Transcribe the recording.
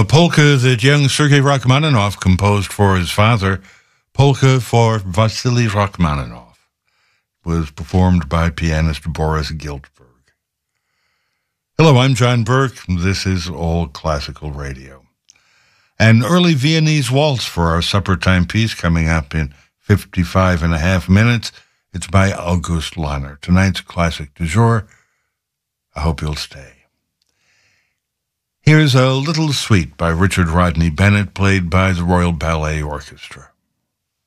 polka that young Sergei Rachmaninoff composed for his father, Polka for Vasily Rachmaninoff, was performed by pianist Boris Giltberg. Hello, I'm John Burke. This is All Classical Radio. An early Viennese waltz for our supper time piece coming up in 55 and a half minutes. It's by August Lahner. Tonight's classic du jour. I hope you'll stay. Here's a little suite by Richard Rodney Bennett, played by the Royal Ballet Orchestra.